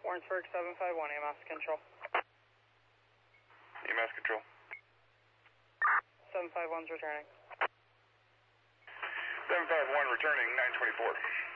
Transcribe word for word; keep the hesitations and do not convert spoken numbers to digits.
Warrensburg seven five one, E M S control. E M S control. seven five one's returning. seven five one returning, nine twenty-four.